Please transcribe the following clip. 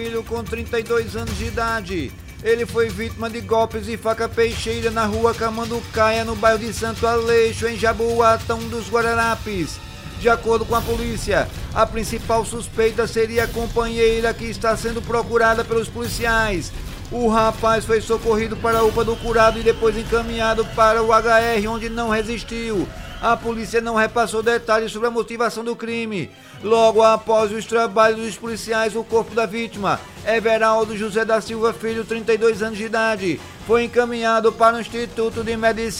Filho, com 32 anos de idade. Ele foi vítima de golpes e faca peixeira na rua Camanducaia, no bairro de Santo Aleixo, em Jaboatão dos Guararapes. De acordo com a polícia, a principal suspeita seria a companheira, que está sendo procurada pelos policiais. O rapaz foi socorrido para a UPA do Curado e depois encaminhado para o HR, onde não resistiu. A polícia não repassou detalhes sobre a motivação do crime. Logo após os trabalhos dos policiais, o corpo da vítima, Everaldo José da Silva Filho, 32 anos de idade, foi encaminhado para o Instituto de Medicina